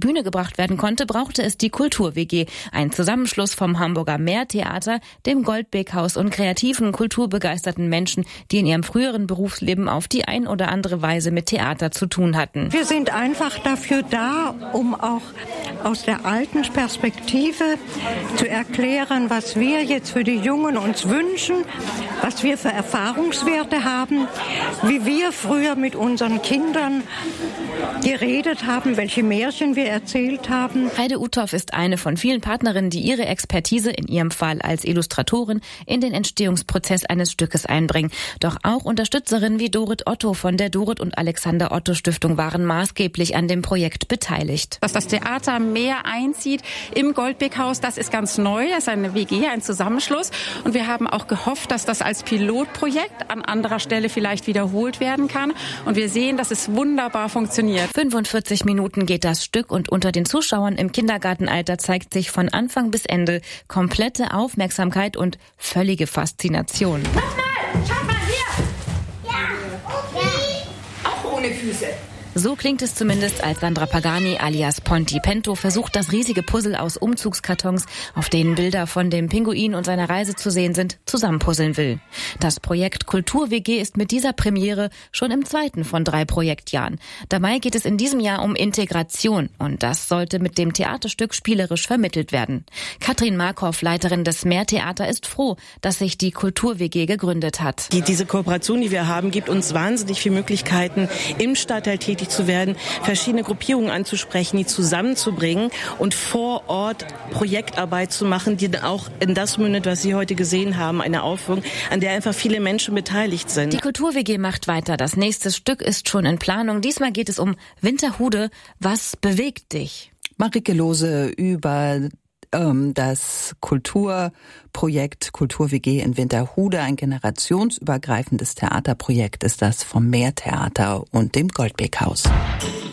Bühne gebracht werden konnte, brauchte es die Kultur-WG, ein Zusammenschluss vom Hamburger Meertheater, dem Goldbeck-Haus und kreativen, kulturbegeisterten Menschen, die in ihrem früheren Berufsleben auf die ein oder andere Weise mit Theater zu tun hatten. Wir sind einfach dafür da, um auch aus der alten Perspektive zu erklären, was wir jetzt für die Jungen uns wünschen, was wir für Erfahrungswerte haben, wie wir früher mit unseren Kindern geredet haben, welche Märchen wir erzählt haben. Heide Uthoff ist eine von vielen Partnerinnen, die ihre Expertise, in ihrem Fall als Illustratorin, in den Entstehungsprozess eines Stückes einbringen. Doch auch Unterstützerinnen wie Dorit Otto von der Dorit und Alexander Otto Stiftung waren maßgeblich an dem Projekt beteiligt. Dass das Theater mehr einzieht im Goldbeck-Haus, das ist ganz neu. Das ist eine WG, ein Zusammenschluss. Und wir haben auch gehofft, dass das als Pilotprojekt an anderer Stelle vielleicht wiederholt werden kann. Und wir sehen, dass es wunderbar funktioniert. 45 Minuten geht das Stück und unter den Zuschauern im Kindergartenalter zeigt sich von Anfang bis Ende komplette Aufmerksamkeit und völlige Faszination. Nochmal! Schaut mal hier! Ja, okay. Auch ohne Füße. So klingt es zumindest, als Sandra Pagani alias Ponti Pento versucht, das riesige Puzzle aus Umzugskartons, auf denen Bilder von dem Pinguin und seiner Reise zu sehen sind, zusammenpuzzeln will. Das Projekt Kultur-WG ist mit dieser Premiere schon im 2. von 3 Projektjahren. Dabei geht es in diesem Jahr um Integration und das sollte mit dem Theaterstück spielerisch vermittelt werden. Katrin Markow, Leiterin des Meertheater, ist froh, dass sich die Kultur-WG gegründet hat. Diese Kooperation, die wir haben, gibt uns wahnsinnig viele Möglichkeiten, im Stadtteil tätig zu werden, verschiedene Gruppierungen anzusprechen, die zusammenzubringen und vor Ort Projektarbeit zu machen, die dann auch in das mündet, was Sie heute gesehen haben, eine Aufführung, an der einfach viele Menschen beteiligt sind. Die Kultur-WG macht weiter. Das nächste Stück ist schon in Planung. Diesmal geht es um Winterhude. Was bewegt dich? Marike Lose über das Kulturprojekt Kultur-WG in Winterhude, ein generationsübergreifendes Theaterprojekt ist das vom Meertheater und dem Goldbeck-Haus.